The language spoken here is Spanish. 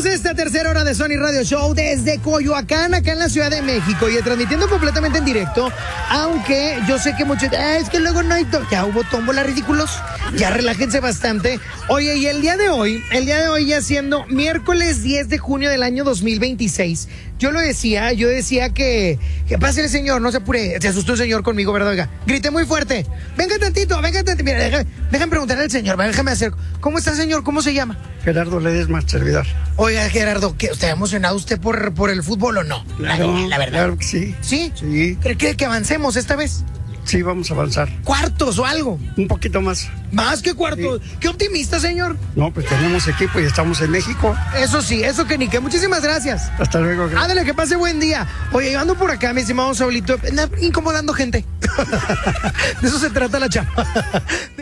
Iniciamos esta tercera hora de Sony Radio Show desde Coyoacán, acá en la Ciudad de México, y transmitiendo completamente en directo, aunque yo sé que muchos, es que luego no hay, ya hubo tómbola, ridículos, ya relájense bastante. Oye, y el día de hoy ya siendo miércoles 10 de junio del año 2026, yo decía que pase el señor, no se apure. Se asustó el señor conmigo, ¿verdad? Oiga, grité muy fuerte. Venga tantito. Mira, déjame preguntarle al señor, déjame hacer. ¿Cómo está, señor? ¿Cómo se llama? Gerardo Ledesma, servidor. Oiga, Gerardo, ¿está emocionado usted por el fútbol o no? Claro, la verdad. Claro que sí. ¿Sí? Sí. ¿Cree que avancemos esta vez? Sí, vamos a avanzar. ¿Cuartos o algo? Un poquito más. ¿Más que cuartos? Sí. ¿Qué optimista, señor? No, pues tenemos equipo y estamos en México. Eso sí, eso que ni que. Muchísimas gracias. Hasta luego. Ándale, que pase buen día. Oye, yo ando por acá, mi estimado Saulito, incomodando gente. De eso se trata la chapa.